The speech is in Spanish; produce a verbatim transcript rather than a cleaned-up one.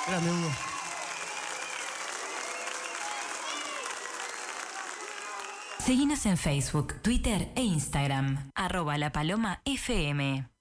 Grande, Hugo. Seguinos en Facebook, Twitter e Instagram. Arroba La Paloma F M.